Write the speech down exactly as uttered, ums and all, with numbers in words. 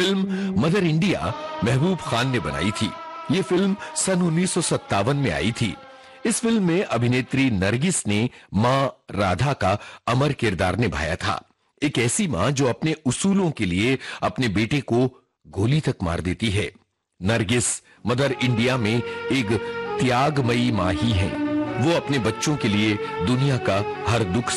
Film mother India Mehboob Khan ने बनाई थी। ये फिल्म सन उन्नीस सौ सत्तावन में आई थी। इस फिल्म में अभिनेत्री नरगिस ने मां राधा का अमर किरदार निभाया था। एक ऐसी मां जो अपने उसूलों के लिए अपने बेटे को गोली तक मार देती है। नरगिस मदर इंडिया में एक त्यागमयी मां ही है। वो अपने बच्चों के लिए दुनिया का हर दुख